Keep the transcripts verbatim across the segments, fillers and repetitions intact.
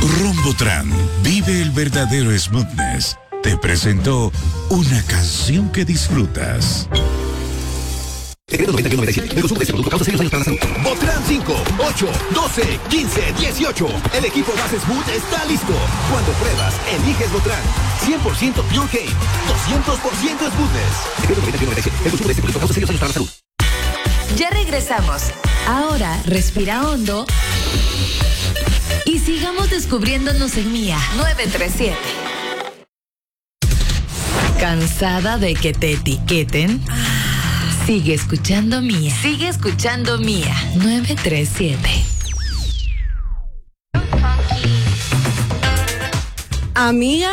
Rombotran, vive el verdadero smoothness. Te presentó una canción que disfrutas. Secreto noventa y uno noventa y siete. El consumo de este producto causa serios daños para la salud. Botran cinco, ocho, doce, quince, dieciocho. El equipo más smooth está listo. Cuando pruebas, eliges Botran. cien por ciento Pure Hate. doscientos por ciento Smoothness. Secreto noventa y uno noventa y siete. El consumo de este producto causa serios daños para la salud. Ya regresamos. Ahora, respira hondo y sigamos descubriéndonos en Mía nueve tres siete. ¿Cansada de que te etiqueten? Sigue escuchando Mía. Sigue escuchando Mía nueve tres siete. Amigas,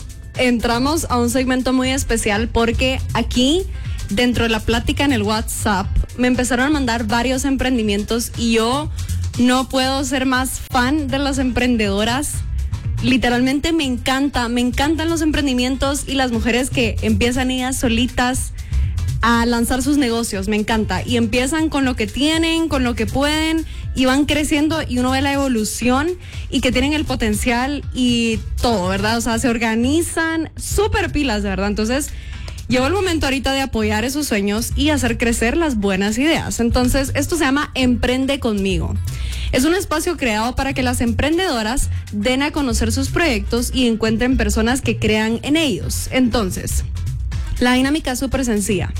entramos a un segmento muy especial porque aquí, dentro de la plática en el WhatsApp, me empezaron a mandar varios emprendimientos y yo no puedo ser más fan de las emprendedoras. Literalmente me encanta, me encantan los emprendimientos y las mujeres que empiezan ellas solitas a lanzar sus negocios, me encanta. Y empiezan con lo que tienen, con lo que pueden, y van creciendo y uno ve la evolución y que tienen el potencial y todo, ¿verdad? O sea, se organizan súper pilas, de verdad. Entonces, llegó el momento ahorita de apoyar esos sueños y hacer crecer las buenas ideas. Entonces, esto se llama Emprende Conmigo. Es un espacio creado para que las emprendedoras den a conocer sus proyectos y encuentren personas que crean en ellos. Entonces, la dinámica es súper sencilla.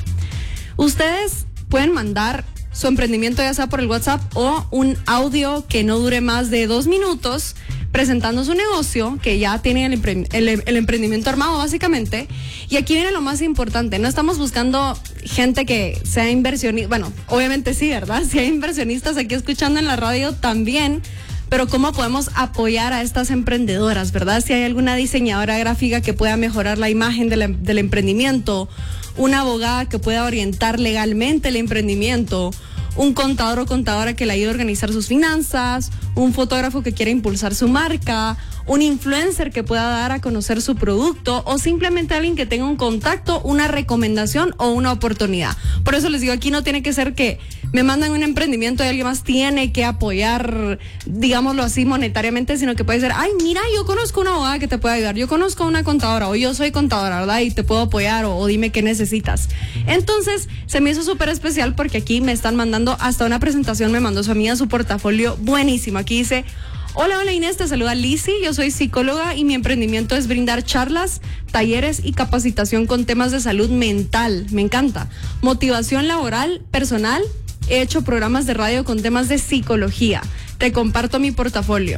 Ustedes pueden mandar su emprendimiento ya sea por el WhatsApp o un audio que no dure más de dos minutos presentando su negocio, que ya tienen el, empre- el, el emprendimiento armado básicamente. Y aquí viene lo más importante, no estamos buscando gente que sea inversionista, bueno, obviamente sí, ¿verdad? Si hay inversionistas aquí escuchando en la radio también, pero ¿cómo podemos apoyar a estas emprendedoras, verdad? Si hay alguna diseñadora gráfica que pueda mejorar la imagen de la, del emprendimiento, una abogada que pueda orientar legalmente el emprendimiento, un contador o contadora que le ayude a organizar sus finanzas, un fotógrafo que quiera impulsar su marca, un influencer que pueda dar a conocer su producto o simplemente alguien que tenga un contacto, una recomendación o una oportunidad. Por eso les digo, aquí no tiene que ser que me mandan un emprendimiento y alguien más tiene que apoyar, digámoslo así, monetariamente, sino que puede ser, ay, mira, yo conozco una abogada que te puede ayudar, yo conozco una contadora o yo soy contadora, ¿verdad? Y te puedo apoyar o, o dime qué necesitas. Entonces, se me hizo súper especial porque aquí me están mandando hasta una presentación, me mandó su amiga su portafolio buenísimo. Aquí dice: hola, hola Inés, te saluda Lizzy, yo soy psicóloga y mi emprendimiento es brindar charlas, talleres y capacitación con temas de salud mental. Me encanta. Motivación laboral, personal. He hecho programas de radio con temas de psicología. Te comparto mi portafolio.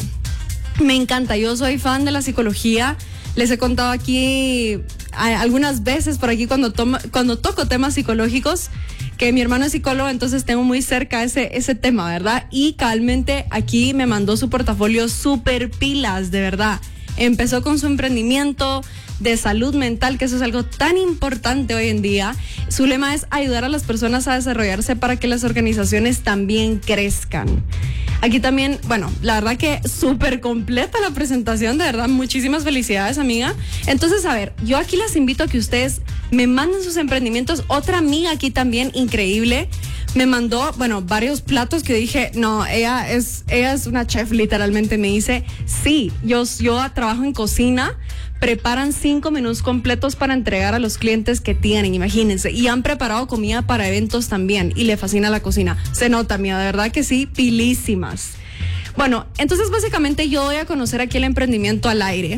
Me encanta, yo soy fan de la psicología. Les he contado aquí a, algunas veces por aquí cuando, tomo, cuando toco temas psicológicos, que mi hermano es psicólogo, entonces tengo muy cerca ese, ese tema, ¿verdad? Y cabalmente aquí me mandó su portafolio súper pilas, de verdad. Empezó con su emprendimiento de salud mental, que eso es algo tan importante hoy en día. Su lema es ayudar a las personas a desarrollarse para que las organizaciones también crezcan. Aquí también, bueno, la verdad que súper completa la presentación, de verdad, muchísimas felicidades, amiga. Entonces, a ver, yo aquí las invito a que ustedes me manden sus emprendimientos. Otra amiga aquí también, increíble, me mandó, bueno, varios platos que dije, no, ella es, ella es una chef, literalmente. Me dice, sí, yo, yo trabajo en cocina, preparan cinco menús completos para entregar a los clientes que tienen, imagínense, y han preparado comida para eventos también, y le fascina la cocina. Se nota, mía, de verdad que sí, pilísimas. Bueno, entonces básicamente yo doy a conocer aquí el emprendimiento al aire.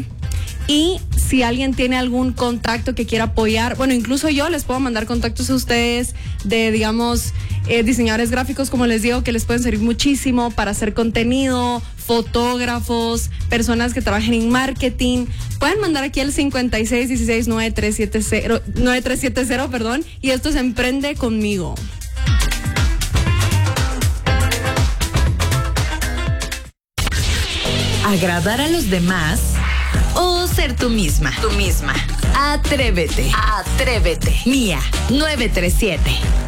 Y si alguien tiene algún contacto que quiera apoyar, bueno, incluso yo les puedo mandar contactos a ustedes de, digamos, eh, diseñadores gráficos, como les digo, que les pueden servir muchísimo para hacer contenido, fotógrafos, personas que trabajen en marketing. Pueden mandar aquí al cincuenta y seis dieciséis nueve tres siete cero, nueve tres siete cero, perdón, y esto es Emprende Conmigo. ¿Agradar a los demás o ser tú misma? Tú misma. Atrévete. Atrévete. Mía nueve tres siete.